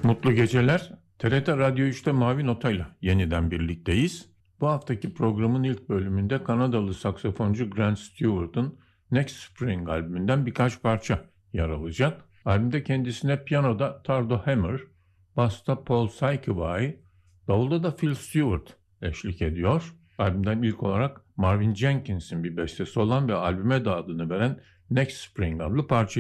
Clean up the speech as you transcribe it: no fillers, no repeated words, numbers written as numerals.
Mutlu geceler. TRT Radyo 3'te Mavi Nota'yla yeniden birlikteyiz. Bu haftaki programın ilk bölümünde Kanadalı saksafoncu Grant Stewart'ın Next Spring albümünden birkaç parça yer alacak. Albümde kendisine piyanoda Tardo Hammer, basta Paul Saikivay, davulda da Phil Stewart eşlik ediyor. Albümden ilk olarak Marvin Jenkins'in bir bestesi olan ve albüme de adını veren Next Spring adlı parçayı